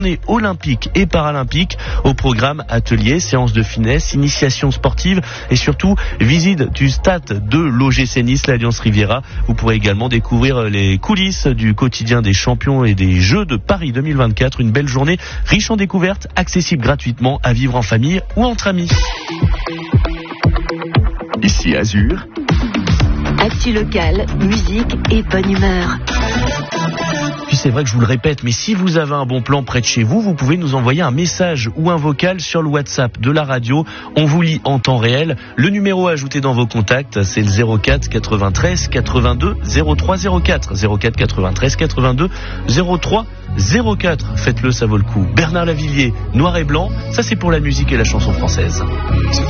olympique et paralympique au programme ateliers, séances de finesse, initiation sportive et surtout visite du stade de l'OGC Nice, l'Alliance Riviera. Vous pourrez également découvrir les coulisses du quotidien des champions et des Jeux de Paris 2024. Une belle journée riche en découvertes, accessible gratuitement, à vivre en famille ou entre amis. Ici Azur. Actu locale, musique et bonne humeur. Puis c'est vrai que je vous le répète, mais si vous avez un bon plan près de chez vous, vous pouvez nous envoyer un message ou un vocal sur le WhatsApp de la radio. On vous lit en temps réel. Le numéro ajouté dans vos contacts, c'est le 04 93 82 03 04. 04 93 82 03 04. Faites-le, ça vaut le coup. Bernard Lavilliers, Noir et Blanc, ça c'est pour la musique et la chanson française.